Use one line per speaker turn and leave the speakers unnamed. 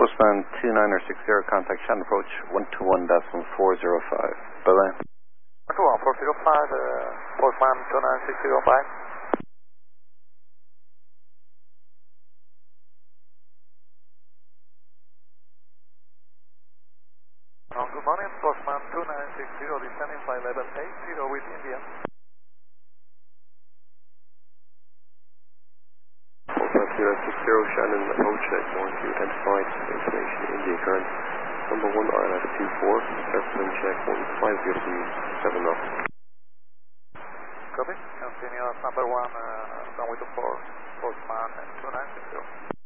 Postman 2960, contact Shannon approach 121.405. Bye-bye.
121.405, Postman 2960, bye. Good morning, Postman 2960, descending flight level 80 with India.
Postman 2960, Shannon approach at 12 identified, information India current, number 1 RLS 24, surface wind check 1507 knots.
Copy, continuous number 1, runway 24, Postman 2960.